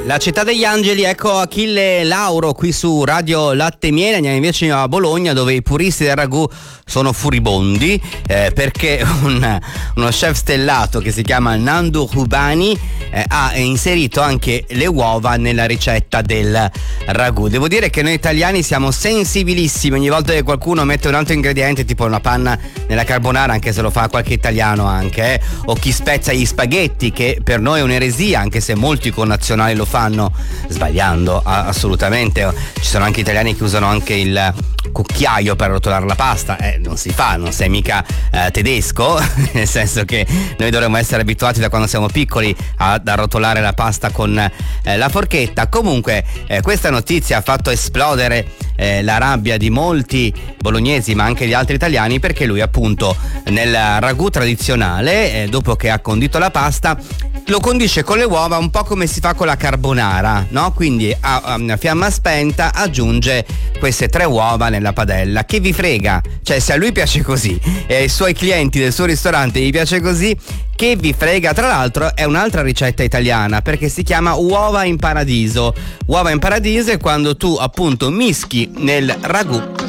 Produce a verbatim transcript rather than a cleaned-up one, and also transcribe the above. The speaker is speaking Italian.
La città degli angeli, ecco Achille Lauro qui su Radio Latte e Miele. Andiamo invece a Bologna, dove i puristi del ragù sono furibondi eh, perché un, uno chef stellato che si chiama Nando Rubani eh, ha inserito anche le uova nella ricetta del ragù. Devo dire che noi italiani siamo sensibilissimi ogni volta che qualcuno mette un altro ingrediente, tipo una panna nella carbonara, anche se lo fa qualche italiano anche, eh, o chi spezza gli spaghetti, che per noi è un'eresia, anche se molti connazionali lo fanno sbagliando assolutamente. Ci sono anche italiani che usano anche il cucchiaio per rotolare la pasta, eh, non si fa, non sei mica eh, tedesco, nel senso che noi dovremmo essere abituati da quando siamo piccoli a, a rotolare la pasta con eh, la forchetta. Comunque eh, questa notizia ha fatto esplodere eh, la rabbia di molti bolognesi, ma anche di altri italiani, perché lui appunto nel ragù tradizionale, eh, dopo che ha condito la pasta, lo condisce con le uova un po' come si fa con la carbonara, no? Quindi a, a fiamma spenta aggiunge queste tre uova nella padella. Che vi frega? Cioè, se a lui piace così e ai suoi clienti del suo ristorante gli piace così, che vi frega? Tra l'altro è un'altra ricetta italiana, perché si chiama uova in paradiso. Uova in paradiso è quando tu appunto mischi nel ragù